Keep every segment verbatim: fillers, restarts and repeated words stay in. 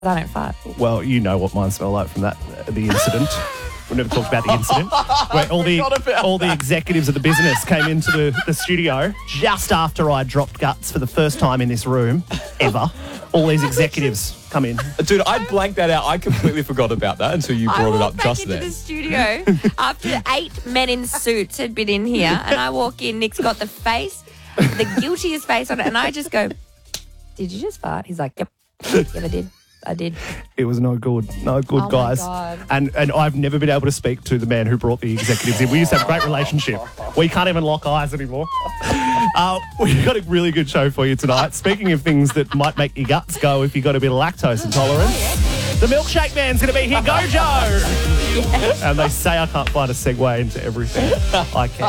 I don't fart. Well, you know what mine smell like from that uh, the incident. We've never talked about the incident where all the all the executives of the business came into the, the studio just after I dropped guts for the first time in this room ever. All these executives come in. Dude, I blanked that out. I completely forgot about that until you brought it up back just into then. the studio after eight men in suits had been in here, and I walk in. Nick's got the face, the guiltiest face on it, and I just go, "Did you just fart?" He's like, "Yep, yep, I did." I did. It was no good, no good, Oh my guys. God. And and I've never been able to speak to the man who brought the executives in. We used to have a great relationship. We can't even lock eyes anymore. Uh, we've got a really good show for you tonight. Speaking of things that might make your guts go if you've got a bit of lactose intolerance, the Milkshake Man's going to be here. Go, Joe! Yes. And they say I can't find a segue into everything. I can.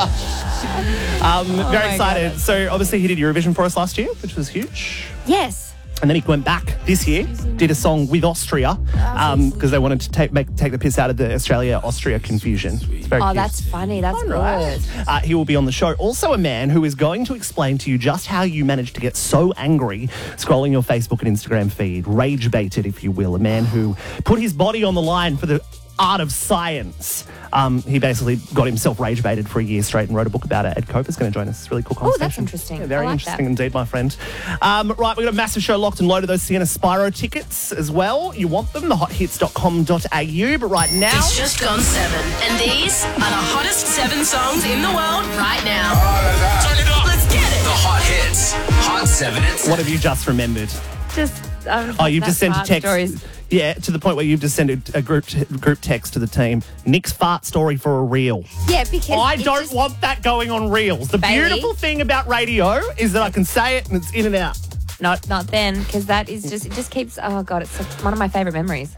Um, Oh very my excited. God. So obviously he did Eurovision for us last year, which was huge. Yes. And then he went back this year, did a song with Austria because um, they wanted to take make, take the piss out of the Australia-Austria confusion. It's very Oh, cute. that's funny. That's Fun, good. right? Uh, he will be on the show. Also a man who is going to explain to you just how you managed to get so angry scrolling your Facebook and Instagram feed, rage-baited, if you will. A man who put his body on the line for the art of science. Um, he basically got himself rage-baited for a year straight and wrote a book about it. Ed Coper's going to join us. It's a really cool Oh, conversation. that's interesting. Yeah, very I like interesting that. indeed, my friend. Um, right, we've got a massive show locked and loaded. Those Sienna Spyro tickets as well. You want them, the hot hits dot com dot a u. But right now... It's just gone seven, and these are the hottest seven songs in the world right now. Turn it up. Let's get it. The hot hits. Hot seven at seven. What have you just remembered? Just. Um, Oh, you've that just sent a fart text. stories. Yeah, to the point where you've just sent a, a group t- group text to the team. Nick's fart story for a reel. Yeah, because I it don't just- want that going on reels. The Bailey? beautiful thing about radio is that I can say it and it's in and out. Not, not then, because that is just. It just keeps. Oh God, it's one of my favourite memories.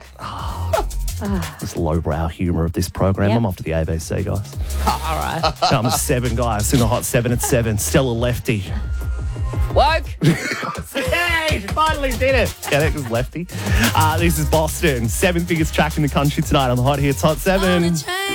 This lowbrow humour of this program. Yep. I'm off to the A B C, guys. All right. I'm seven, guys, in the hot seven at seven. Still a lefty. Woke. Hey, finally did it. Get it? Because lefty. Uh, this is Boston. Seventh biggest track in the country tonight on the Hot Hits Hot seven.